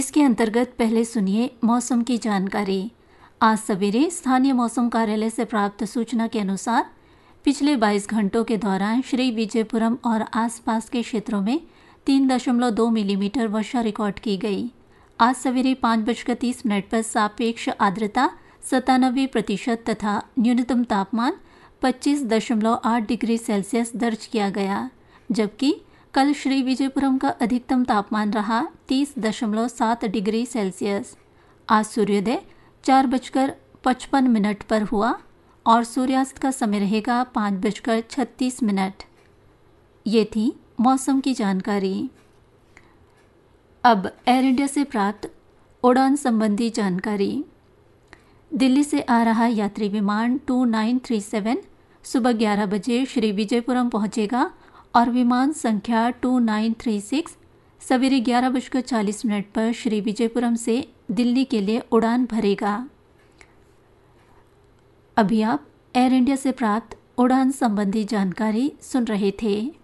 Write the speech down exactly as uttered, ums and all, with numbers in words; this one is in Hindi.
जिसके अंतर्गत पहले सुनिए मौसम की जानकारी। आज सवेरे स्थानीय मौसम कार्यालय से प्राप्त सूचना के अनुसार पिछले बाईस घंटों के दौरान श्री विजयपुरम और आसपास के क्षेत्रों में तीन दशमलव दो मिलीमीटर वर्षा रिकॉर्ड की गई। आज सवेरे पाँच बजकर तीस मिनट पर सापेक्ष आर्द्रता सत्तानबे प्रतिशत तथा न्यूनतम तापमान पच्चीस दशमलव आठ डिग्री सेल्सियस दर्ज किया गया, जबकि कल श्री विजयपुरम का अधिकतम तापमान रहा तीस दशमलव सात डिग्री सेल्सियस। आज सूर्योदय चार बजकर पचपन मिनट पर हुआ और सूर्यास्त का समय रहेगा पाँच बजकर छत्तीस मिनट। ये थी मौसम की जानकारी। अब एयर इंडिया से प्राप्त उड़ान संबंधी जानकारी। दिल्ली से आ रहा यात्री विमान टू नाइन थ्री सेवन सुबह ग्यारह बजे श्री विजयपुरम पहुंचेगा और विमान संख्या टू नाइन थ्री सिक्स सवेरे ग्यारह बजकर चालीस मिनट पर श्री विजयपुरम से दिल्ली के लिए उड़ान भरेगा। अभी आप एयर इंडिया से प्राप्त उड़ान संबंधी जानकारी सुन रहे थे।